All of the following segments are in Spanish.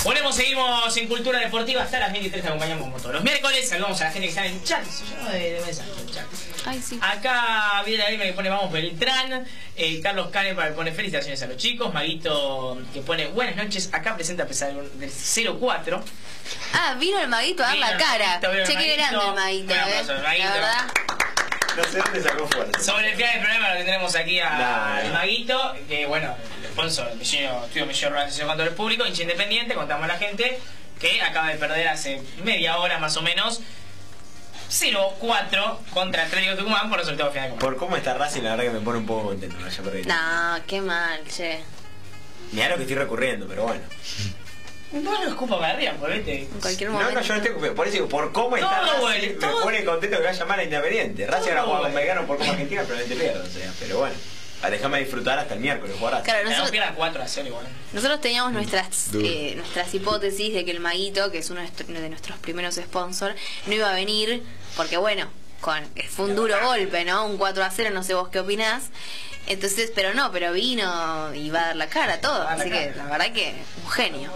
Volvemos, seguimos en Cultura Deportiva hasta las 23, te acompañamos como todos los miércoles. Saludamos a la gente que está en el chat, se llena de mensajes el chat. Ay, sí. Acá viene la que pone vamos Beltrán, Carlos Canepa que pone felicitaciones a los chicos, Maguito que pone buenas noches, acá presenta a pesar del 04. Ah, vino el Maguito a dar la cara. Che, qué grande el Maguito, la verdad. No sé dónde sacó fuerza. Sobre el final del programa lo tendremos aquí al Maguito, que bueno, el sponsor del Estudio Millón Organización de Contadores Públicos, hincha independiente, contamos a la gente que acaba de perder hace media hora más o menos 0-4 contra Atlético Tucumán por resultado final de campeonato. Por cómo está Racing, la verdad que me pone un poco contento, no haya perdido. No, qué mal, che. Mirá lo que estoy recurriendo, pero bueno. No lo escupa para arriba, por vete. En cualquier momento. No, yo no estoy. Por eso digo, por cómo está Racing, me pone contento que vaya mal a Independiente. Racing ahora juega con Belgrano por Copa Argentina, probablemente pierda, o sea, pero bueno. Déjame disfrutar hasta el miércoles, jugar Racing. Claro, Nosotros pierda 4-0 igual. Nosotros teníamos nuestras hipótesis de que el Maguito, que es uno de nuestros primeros sponsors, no iba a venir, porque bueno, fue un duro golpe, ¿no? Un 4-0, no sé vos qué opinás. Entonces, pero vino y va a dar la cara, todo. Así que la verdad que un genio.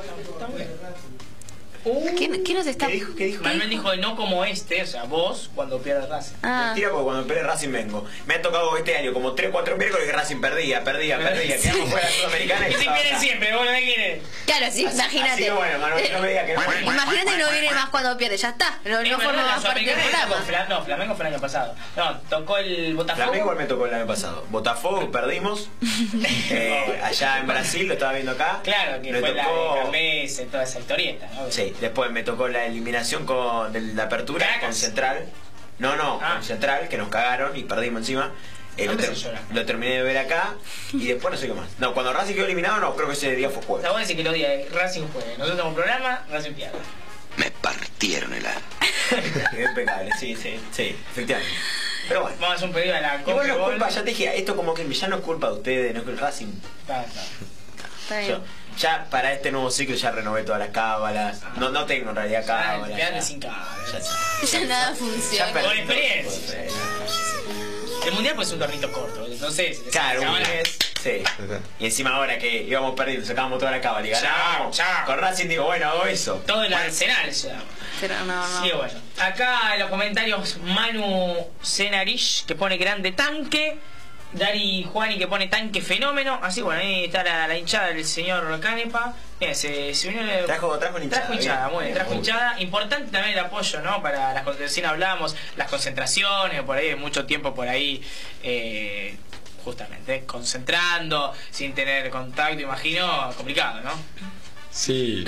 ¿Qué nos está...? ¿Qué dijo? Manuel dijo no como este, o sea, vos cuando pierdas Racing. Mentira, porque cuando pierde Racing vengo. Me ha tocado este año como 3-4 miércoles que Racing perdía. Quedamos fuera de la Sudamericana y si pierde siempre, vos no me quieres. Claro, sí, imagínate. Así que bueno, Manuel, no me digas que no. Imagínate no viene más cuando pierde, ya está. No forma más parte del programa. No, Flamengo fue el año pasado. No, tocó el Botafogo. Flamengo me tocó el año pasado. Botafogo, perdimos. Allá en Brasil, lo estaba viendo acá. Claro, que me fue tocó... la de Carmes, toda esa historieta, ¿no? Sí, después me tocó la eliminación de la apertura Caracas. con Central. Con Central, que nos cagaron y perdimos encima. Lo terminé de ver acá y después no sé qué más. No, cuando Racing quedó eliminado, no, creo que ese día fue jueves. La buena es que los días Racing juegue. Nosotros tenemos programa, Racing pierde. Me partieron el alma. Impecable, sí, efectivamente. Pero bueno. Vamos a hacer un pedido a la Igual no es culpa, ya te dije, esto como que ya no es culpa de ustedes, no es que el Racing. Está bien. Ya para este nuevo ciclo ya renové todas las cábalas. No tengo en realidad cábalas. Quedate sin cábalas. Ya nada funciona. Con experiencia. El mundial pues es un tornito corto, entonces... Claro, un mes. Sí. Y encima ahora que íbamos perdiendo, sacábamos toda la cábala y ganábamos. Con Racing digo, bueno, hago eso. Todo el arsenal se llama. Pero no. Sí, bueno. Acá en los comentarios Manu Senarich que pone grande tanque. Dari Juani que pone tanque fenómeno. Así bueno, ahí está la hinchada del señor Canepa. Bien, se unió trajo hinchada. Muy bien, trajo hinchada. Importante también el apoyo, ¿no? Para las recién hablamos, las concentraciones, por ahí, mucho tiempo por ahí, justamente, concentrando, sin tener contacto, imagino, complicado, ¿no? Sí,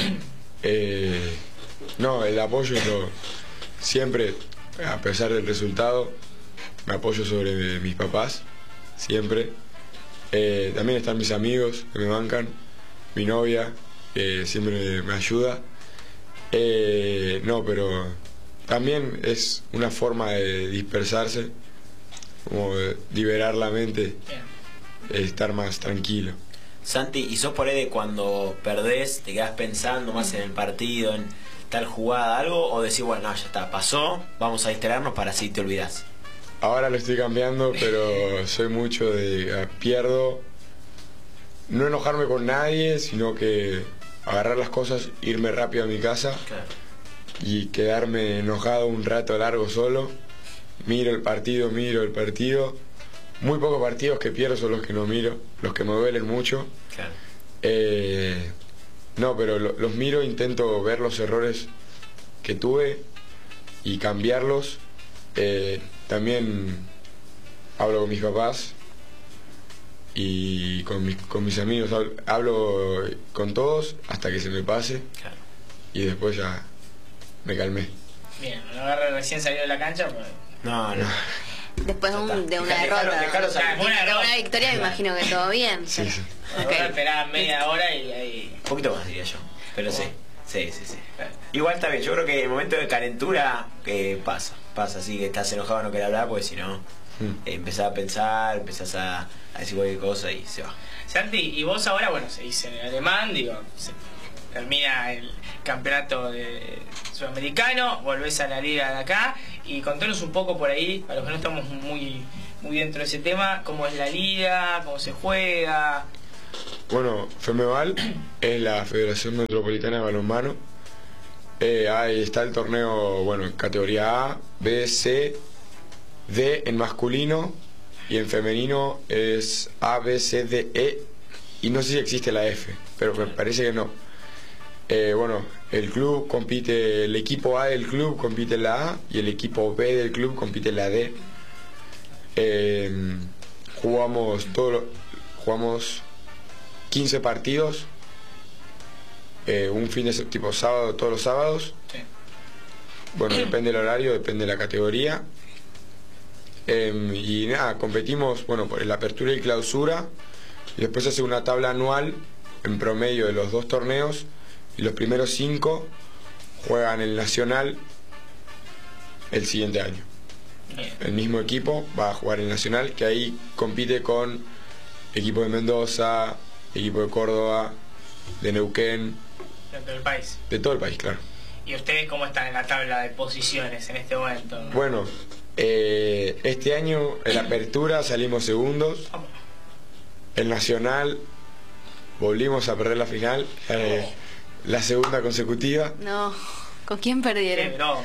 no, el apoyo siempre, a pesar del resultado, me apoyo sobre mis papás. Siempre. También están mis amigos que me bancan, mi novia que siempre me ayuda. No, pero también es una forma de dispersarse, como de liberar la mente, estar más tranquilo. Santi, ¿y sos por ahí de cuando perdés, te quedás pensando más en el partido, en tal jugada, algo? ¿O decís, bueno, no, ya está, pasó, vamos a distraernos para así te olvidás? Ahora lo estoy cambiando, pero soy mucho de pierdo, no enojarme con nadie, sino que agarrar las cosas, irme rápido a mi casa y quedarme enojado un rato largo solo. Miro el partido. Muy pocos partidos que pierdo son los que no miro, los que me duelen mucho. No, pero los miro, intento ver los errores que tuve y cambiarlos. También hablo con mis papás y con mis amigos, hablo con todos hasta que se me pase y después ya me calmé. Bien, lo agarré recién salido de la cancha, pues... No. Después de una derrota, una victoria, me imagino que todo bien. Sí. Esperaba media hora y ahí... Un poquito más diría yo, pero sí. Igual está bien, yo creo que en el momento de calentura pasa así que estás enojado, no querés hablar, porque si no empezás a pensar, empezás a decir cualquier cosa y se va. Santi, y vos ahora, bueno, se dice en alemán, digo, termina el campeonato sudamericano, volvés a la liga de acá y contanos un poco por ahí, para los que no estamos muy dentro de ese tema, cómo es la liga, cómo se juega. Bueno, FEMEBAL es la Federación Metropolitana de Balonmano. Ahí está el torneo, bueno, en categoría A, B, C, D en masculino, y en femenino es A, B, C, D, E, y no sé si existe la F, pero me parece que no. Bueno, el club compite, el equipo A del club compite en la A y el equipo B del club compite en la D. Jugamos 15 partidos, un fin de tipo sábado, todos los sábados. Sí. Bueno, depende del horario, depende de la categoría. Y nada, competimos, bueno, por la apertura y clausura, y después se hace una tabla anual en promedio de los dos torneos, y los primeros 5 juegan el nacional el siguiente año. Bien. El mismo equipo va a jugar el nacional, que ahí compite con equipo de Mendoza, equipo de Córdoba, de Neuquén, Dentro del país. de todo el país, claro. ¿Y ustedes cómo están en la tabla de posiciones en este momento? Bueno, este año en la apertura salimos segundos. El nacional volvimos a perder la final, la segunda consecutiva. No, ¿con quién Qué perdieron? bronca.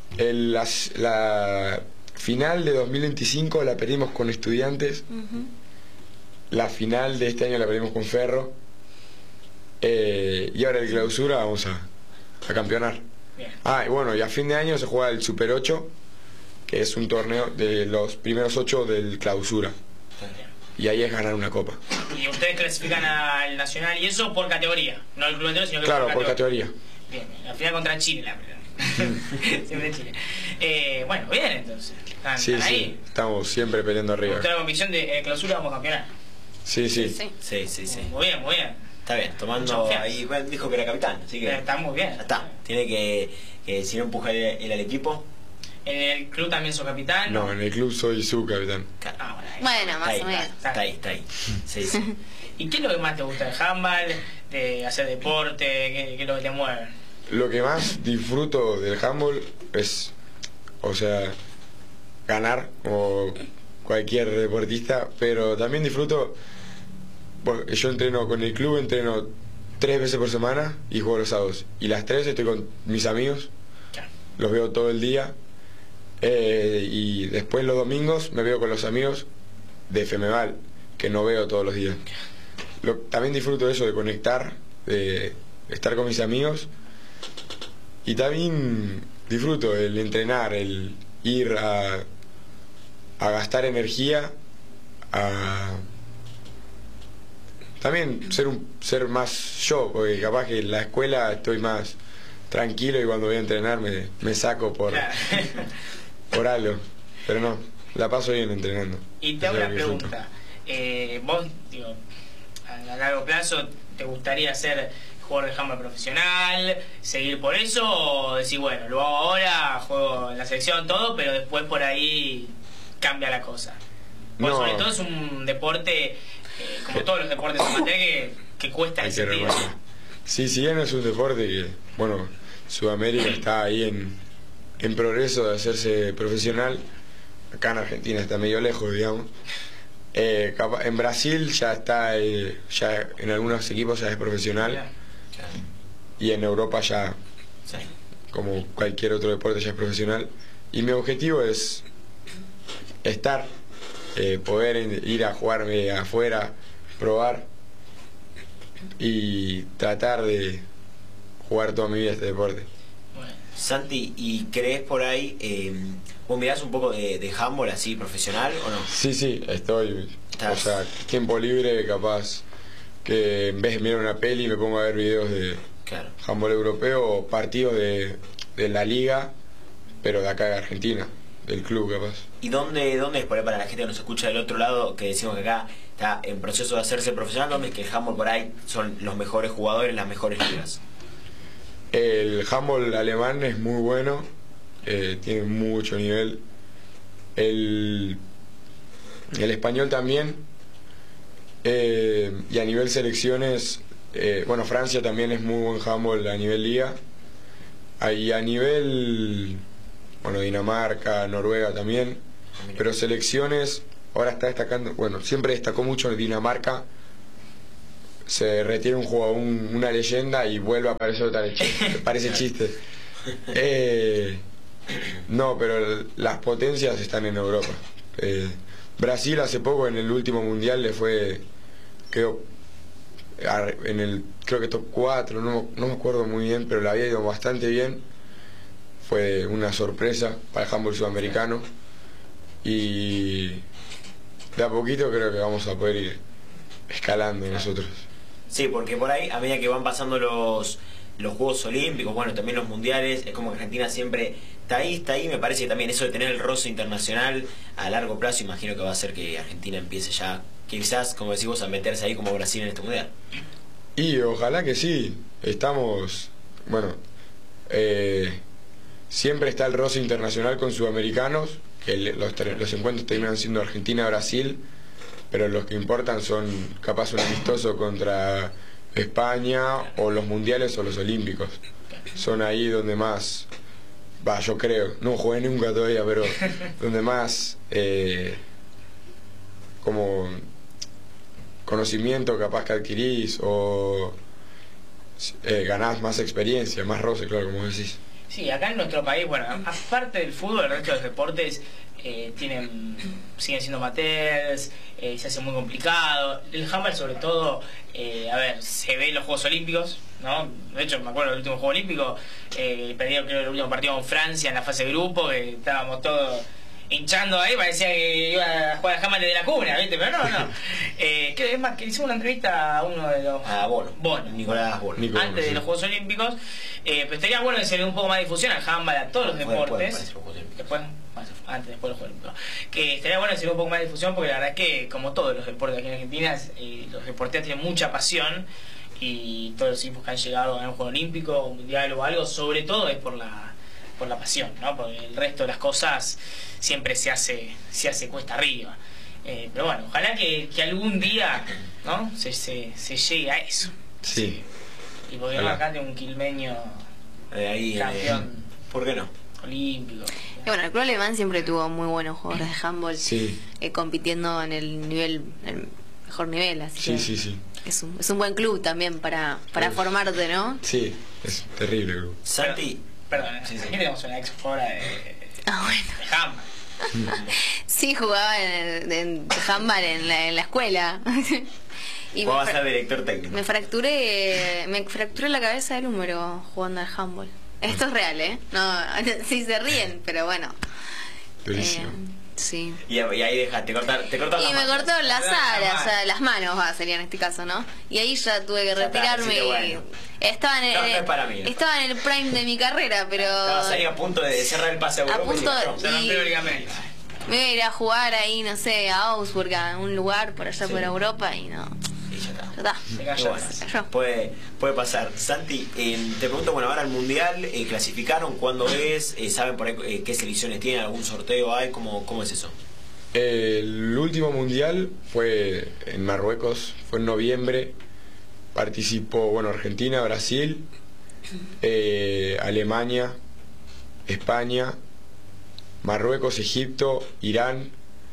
La final de 2025 la perdimos con Estudiantes. Ujú. La final de este año la perdimos con Ferro. Y ahora el clausura vamos a campeonar. Bien. Y bueno, y a fin de año se juega el Super 8, que es un torneo de los primeros 8 del clausura. Y ahí es ganar una copa. Y ustedes clasifican al nacional y eso por categoría, no el club entero, sino que Claro, por categoría. Bien, la final contra Chile, la primera. Siempre Chile. Bueno, bien entonces. ¿Están Sí, ahí? sí, estamos siempre peleando arriba. Usted la convicción de clausura vamos a campeonar. Sí, sí. Sí. Sí, sí, sí. Muy bien, muy bien. Está bien, Mucha tomando confianza. ahí, bueno, dijo que era capitán, así que Está muy bien. ya está. Tiene que si no empuja él al equipo. En el club también sos capitán. No, en el club soy subcapitán. Bueno, más o menos. Está ahí. Sí, sí. ¿Y qué es lo que más te gusta del handball, de hacer deporte? ¿Qué es lo que te mueve? Lo que más disfruto del handball es, o sea, ganar como cualquier deportista, pero también disfruto, bueno, yo entreno con el club, entreno 3 veces por semana y juego los sábados. Y las 3 estoy con mis amigos, Claro. los veo todo el día. Y después los domingos me veo con los amigos de FEMEBAL, que no veo todos los días. También disfruto eso de conectar, de estar con mis amigos. Y también disfruto el entrenar, el ir a gastar energía, también ser más yo, porque capaz que en la escuela estoy más tranquilo y cuando voy a entrenar me saco por, Claro. por algo. Pero no, la paso bien entrenando. Y te hago Eso una es lo que disfruto. pregunta. Vos, digo, a largo plazo, ¿te gustaría ser jugador de handball profesional, seguir por eso, o decir, bueno, lo hago ahora, juego en la selección, todo, pero después por ahí cambia la cosa? Porque No. sobre todo es un deporte, como todos los deportes amateur, que cuesta Hay el que sentido. reconocer. Sí, si bien es un deporte que, bueno, Sudamérica está ahí en progreso de hacerse profesional, acá en Argentina está medio lejos, digamos. En Brasil ya está, ya en algunos equipos ya es profesional, y en Europa ya, Sí. como cualquier otro deporte, ya es profesional. Y mi objetivo es estar, poder ir a jugarme afuera, probar y tratar de jugar toda mi vida este deporte. Bueno, Santi, ¿y crees por ahí, vos mirás un poco de handball así profesional o no? Sí, estoy, Estás. o sea, tiempo libre, capaz que en vez de mirar una peli me pongo a ver videos de Claro. handball europeo o partidos de la liga, pero de acá de Argentina, del club capaz. ¿Y dónde es por ahí para la gente que nos escucha del otro lado, que decimos que acá está en proceso de hacerse profesional, dónde es que el handball por ahí son los mejores jugadores, las mejores ligas? El handball alemán es muy bueno, tiene mucho nivel. El español también. Y a nivel selecciones, bueno, Francia también es muy buen handball a nivel liga. Y a nivel, bueno, Dinamarca, Noruega también. Pero selecciones, ahora está destacando, bueno, siempre destacó mucho en Dinamarca, se retira un jugador, una leyenda y vuelve a aparecer otra leyenda. Parece chiste. No, pero las potencias están en Europa. Brasil hace poco en el último mundial le fue, creo que top 4, no me acuerdo muy bien, pero le había ido bastante bien. Fue una sorpresa para el handball sudamericano y de a poquito creo que vamos a poder ir escalando nosotros. Sí, porque por ahí, a medida que van pasando los Juegos Olímpicos, bueno, también los mundiales, es como que Argentina siempre está ahí. Me parece que también eso de tener el roce internacional a largo plazo, imagino que va a hacer que Argentina empiece ya, quizás, como decís vos, a meterse ahí como Brasil en este mundial. Y ojalá que sí. Estamos, bueno, siempre está el roce internacional con sudamericanos, que los encuentros terminan siendo Argentina-Brasil, pero los que importan son capaz un amistoso contra España o los mundiales o los olímpicos. Son ahí donde más, yo creo, no jugué nunca todavía, pero donde más como conocimiento capaz que adquirís o ganás más experiencia, más roce, claro, como decís. Sí, acá en nuestro país, bueno, aparte del fútbol, el resto de los deportes siguen siendo amateurs, se hace muy complicado. El handball sobre todo, se ve en los Juegos Olímpicos, ¿no? De hecho, me acuerdo del último Juego Olímpico, creo el último partido con Francia en la fase de grupo, que estábamos todos hinchando ahí, parecía que iba a jugar a handball desde la cuna, ¿viste? Pero no. Es más, que hicimos una entrevista a uno de los... Bono. Nicolás Bono. Antes de los Juegos Olímpicos, pero estaría bueno que se le dé un poco más de difusión al handball, a todos los deportes. Después de los Juegos Olímpicos. Que estaría bueno que se le dé un poco más de difusión, porque la verdad es que, como todos los deportes aquí en Argentina, los deportistas tienen mucha pasión, y todos los equipos que han llegado a ganar un Juego Olímpico, un Mundial o algo, sobre todo es por la pasión, ¿no? Porque el resto de las cosas siempre se hace cuesta arriba. Pero bueno, ojalá que algún día, ¿no? se llegue a eso. Sí. Y porque acá de un quilmeño campeón. ¿Por qué no? Olímpico. Y bueno, el club alemán siempre tuvo muy buenos jugadores de handball, sí, compitiendo en el mejor nivel, así sí. Es un buen club también para formarte, ¿no? Sí, es terrible club. Santi, perdón, aquí tenemos una ex jugadora de handball. Sí, jugaba en handball en la escuela. Y vos vas a ser director técnico. Me fracturé la cabeza del húmero jugando al handball. Esto es real, No, sí se ríen, pero bueno. Sí. Y ahí dejaste, te cortaron y me cortaron las alas, o sea, las manos sería en este caso, ¿no? Y ahí ya tuve que retirarme. Estaba en el prime de mi carrera, pero... Estabas ahí a punto de cerrar el pase a Europa. Me iba a ir a jugar ahí, no sé, a Augsburg, a un lugar por allá por Europa, y no... Y ya está. Puede pasar. Santi, te pregunto, bueno, ahora el Mundial, clasificaron, ¿cuándo es? ¿Saben por ahí qué selecciones tienen? ¿Algún sorteo hay? ¿Cómo es eso? El último Mundial fue en Marruecos, fue en noviembre. Participó, Argentina, Brasil, Alemania, España, Marruecos, Egipto, Irán.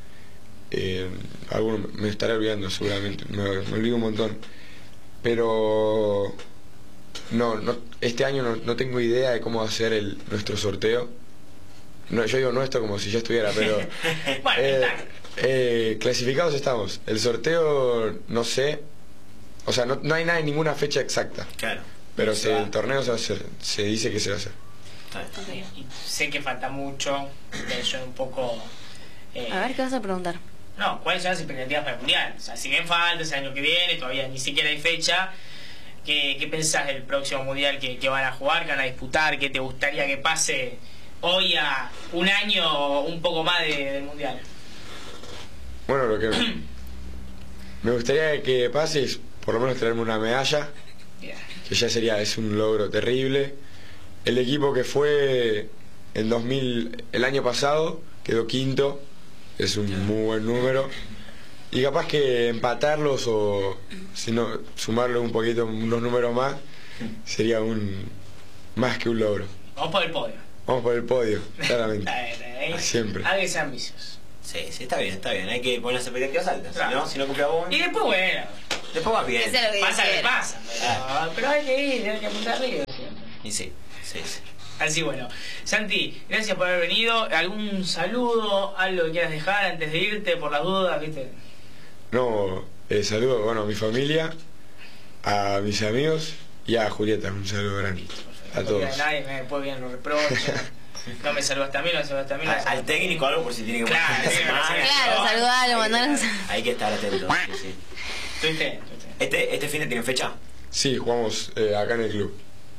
Alguno me estaré olvidando seguramente, me olvido un montón, pero no este año no tengo idea de cómo va a ser nuestro sorteo. Yo digo nuestro como si ya estuviera, pero clasificados estamos. El sorteo no sé, o sea, no hay nada en ninguna fecha exacta, claro, pero el torneo se va a hacer, se dice que se va a hacer. Y sé que falta mucho, pero yo un poco... A ver, ¿qué vas a preguntar? No, ¿cuáles son las expectativas para el Mundial? O sea, si bien falta ese año que viene, todavía ni siquiera hay fecha, ¿qué pensás del próximo Mundial que van a jugar, que van a disputar? ¿Qué te gustaría que pase hoy a un año o un poco más del Mundial? Bueno, lo que me gustaría que pase es por lo menos traerme una medalla, que ya es un logro terrible. El equipo que fue el año pasado quedó quinto, es un muy buen número, y capaz que empatarlos o si no sumarle un poquito unos números más sería más que un logro. Vamos por el podio. Vamos por el podio, claramente. Siempre. Hay que ser ambiciosos. Sí, está bien, hay que poner las expectativas altas, claro. Si no cumple a vos. Y después, bueno, Después vas bien. Que sea lo que Pasa lo que quiera. pasa. Pero hay que ir, hay que apuntar arriba siempre. Y sí. Así bueno. Santi, gracias por haber venido. ¿Algún saludo, algo que quieras dejar antes de irte por las dudas, viste? No, saludo, bueno, a mi familia, a mis amigos y a Julieta, un saludo grande. A todos. Nadie me después vienen los reproches. No me saludaste a mí, no me saludaste a mí. Al técnico algo por si tiene que Claro, poner una semana. Claro, saludalo, mandalo. Hay que estar atento. Sí. Estuviste. ¿Este fin de tiene fecha? Sí, jugamos acá en el club.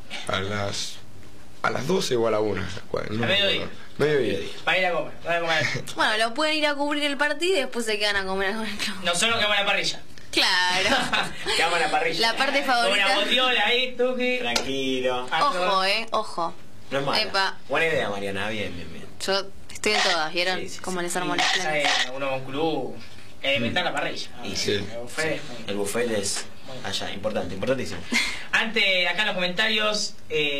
A las 12 o a la 1. No, A mediodía. Mediodía. Para ir a comer. Bueno, lo pueden ir a cubrir el partido y después se quedan a comer con el club. Nosotros quedamos en la parrilla. Claro. Quedamos en la parrilla. La parte Con una favorita. botiola ahí, tuki. Tranquilo. Ojo, ojo. No es mala. Epa. Buena idea, Mariana. Bien. Yo estoy en todas, ¿vieron? Sí, Cómo les armo las planes. Uno con club. Inventar la parrilla. Y sí. El buffet es muy- El buffet es allá, importantísimo. Antes, acá en los comentarios,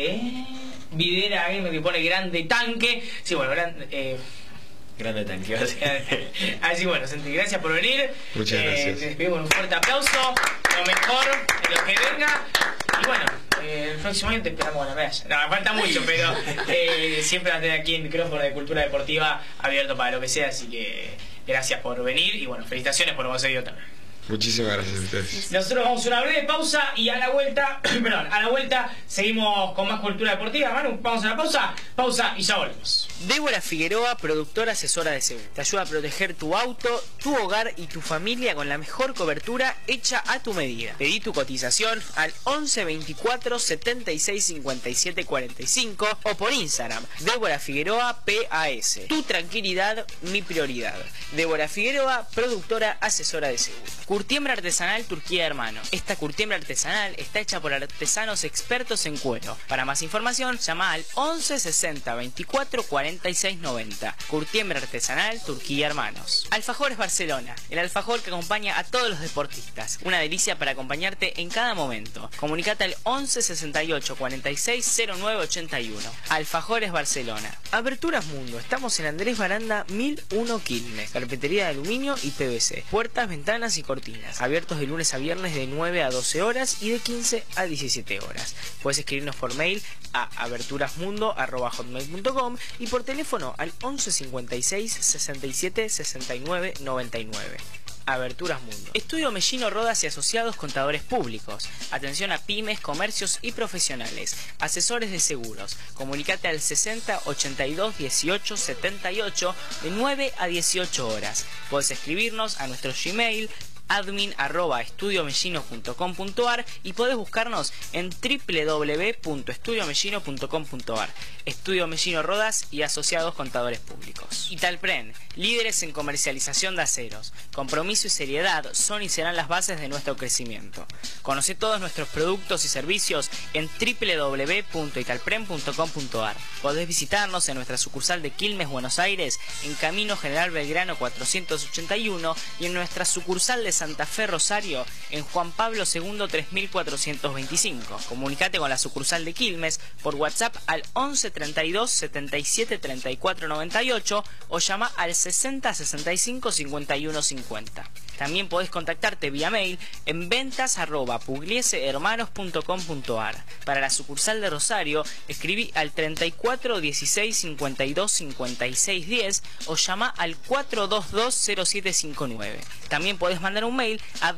Videra Game que pone grande tanque. Sí, bueno, Grande tanque. así bueno, Santi, gracias por venir. Muchas gracias. Te despedimos con un fuerte aplauso. Lo mejor de lo que venga. Y bueno, el próximo año te esperamos con la medalla. No, me falta mucho, pero siempre vas a tener aquí el micrófono de Cultura Deportiva abierto para lo que sea. Así que gracias por venir y bueno, felicitaciones por lo conseguido también. Muchísimas gracias a ustedes. Nosotros vamos a una breve pausa y a la vuelta, a la vuelta seguimos con más cultura deportiva. Manu, vamos a la pausa y ya volvemos. Débora Figueroa, productora asesora de seguro. Te ayuda a proteger tu auto, tu hogar y tu familia con la mejor cobertura hecha a tu medida. Pedí tu cotización al 11 24 76 57 45 o por Instagram, Débora Figueroa PAS. Tu tranquilidad, mi prioridad. Débora Figueroa, productora asesora de seguro. Curtiembre artesanal Turquía Hermano. Esta curtiembre artesanal está hecha por artesanos expertos en cuero. Para más información, llama al 11 60 24 46 90. Curtiembre artesanal Turquía Hermanos. Alfajores Barcelona. El alfajor que acompaña a todos los deportistas. Una delicia para acompañarte en cada momento. Comunicate al 11 68 46 09 81. Alfajores Barcelona. Aberturas Mundo. Estamos en Andrés Baranda 1001 Quilmes. Carpintería de aluminio y PVC. Puertas, ventanas y cortinas. Abiertos de lunes a viernes de 9 a 12 horas y de 15 a 17 horas. Puedes escribirnos por mail a aberturasmundo@hotmail.com y por teléfono al 11 56 67 69 99. Aberturas Mundo. Estudio Mellino Rodas y Asociados Contadores Públicos. Atención a pymes, comercios y profesionales. Asesores de seguros. Comunicate al 60 82 18 78 de 9 a 18 horas. Puedes escribirnos a nuestro Gmail admin@estudiomellino.com.ar y podés buscarnos en www.estudiomellino.com.ar. Estudio Mellino Rodas y Asociados Contadores Públicos. Italpren, líderes en comercialización de aceros. Compromiso y seriedad son y serán las bases de nuestro crecimiento. Conoce todos nuestros productos y servicios en www.italpren.com.ar. Podés visitarnos en nuestra sucursal de Quilmes, Buenos Aires, en Camino General Belgrano 481 y en nuestra sucursal de Santa Fe Rosario en Juan Pablo II 3425. Comunicate con la sucursal de Quilmes por WhatsApp al 11 32 77 34 98 o llama al 60 65 51 50. También podés contactarte vía mail en ventas@pugliesehermanos.com.ar. Para la sucursal de Rosario, escribí al 34 16 52 56 10 o llama al 422 0759. También podés mandar un mail a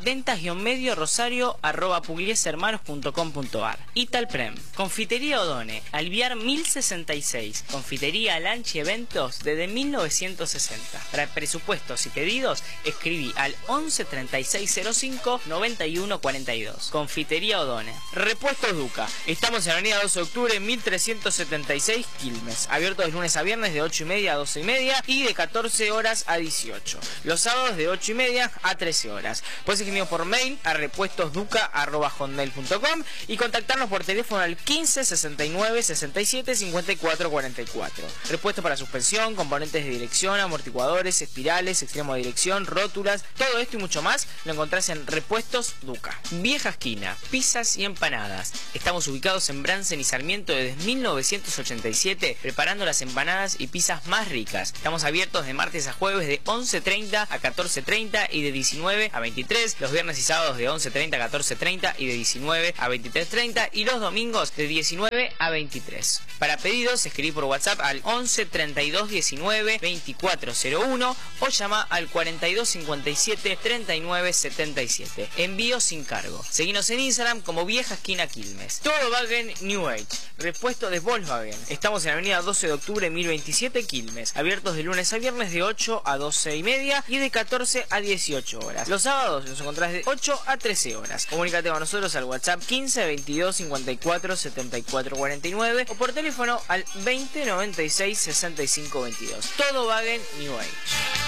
ventas-rosario@pugliesehermanos.com.ar. Italprem, Confitería Odone, Alviar 1066, Confitería Lanchi Eventos desde 1960. Para presupuestos y pedidos, escribí al 11 3605 91 42. Confitería Odone. Repuestos Duca. Estamos en Avenida 12 de Octubre 1376 Quilmes. Abiertos de lunes a viernes de 8:30 a 12:30 y de 14 horas a 18. Los sábados de 8:30 a 13 horas. Puedes escribirnos por mail a repuestosduca@hotmail.com y contactarnos por teléfono al 15 69 67 54 44. Repuesto para suspensión, componentes de dirección, amortiguadores, espirales, extremo de dirección, rótulas, todo esto y mucho más lo encontrás en Repuestos Duca. Vieja Esquina, pizzas y empanadas. Estamos ubicados en Bransen y Sarmiento desde 1987, preparando las empanadas y pizzas más ricas. Estamos abiertos de martes a jueves de 11:30 a 14:30 y de 19 19 a 23, los viernes y sábados de 11:30 a 14:30 y de 19 a 23:30 y los domingos de 19 a 23. Para pedidos, escribí por WhatsApp al 11 32 19 2401 o llama al 42 57 39 77. Envío sin cargo. Seguinos en Instagram como Vieja Esquina Quilmes. Todo Wagen New Age. Repuesto de Volkswagen. Estamos en la avenida 12 de octubre 1027 Quilmes. Abiertos de lunes a viernes de 8 a 12:30 y de 14 a 18 horas. Los sábados los encontrás de 8 a 13 horas. Comunícate con nosotros al WhatsApp 15 22 54 74 49 o por teléfono al 20 96 65 22. Todo Wagen New Age.